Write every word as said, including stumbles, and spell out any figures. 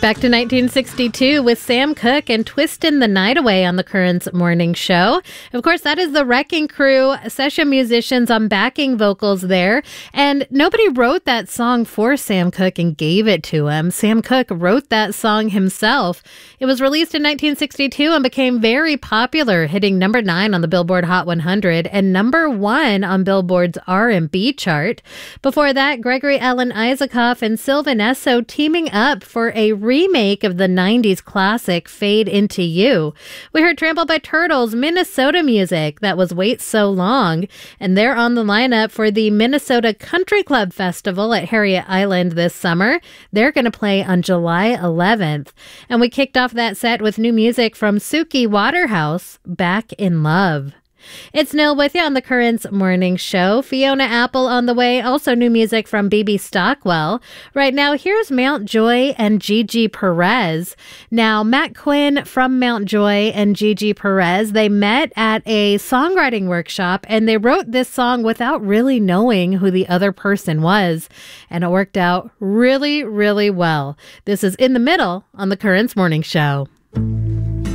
Back to nineteen sixty-two with Sam Cooke and Twistin' the Night Away on the Currents Morning Show. Of course, that is the Wrecking Crew, session musicians on backing vocals there. And nobody wrote that song for Sam Cooke and gave it to him. Sam Cooke wrote that song himself. It was released in nineteen sixty-two and became very popular, hitting number nine on the Billboard Hot one hundred and number one on Billboard's R and B chart. Before that, Gregory Alan Isakov and Sylvan Esso teaming up for a remake of the nineties classic Fade Into You. We heard Trampled by Turtles, Minnesota music, that was Wait So Long, and they're on the lineup for the Minnesota Country Club Festival at Harriet Island this summer. They're going to play on July eleventh. And we kicked off that set with new music from Suki Waterhouse, Back in Love. It's Nil with you on the Currents Morning Show. Fiona Apple on the way. Also new music from B B Stockwell. Right now, here's Mount Joy and Gigi Perez. Now, Matt Quinn from Mount Joy and Gigi Perez, they met at a songwriting workshop and they wrote this song without really knowing who the other person was. And it worked out really, really well. This is In the Middle on the Currents Morning Show.